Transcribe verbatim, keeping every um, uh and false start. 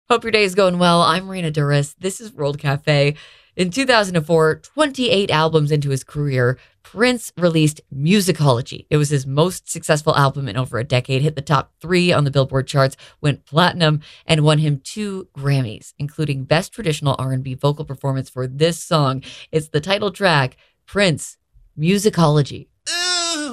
Hope your day is going well. I'm Rena Duras. This is World Cafe. In two thousand four, twenty-eight albums into his career, Prince released Musicology. It was his most successful album in over a decade, hit the top three on the Billboard charts, went platinum, and won him two Grammys, including Best Traditional R and B Vocal Performance for this song. It's the title track, Prince, Musicology.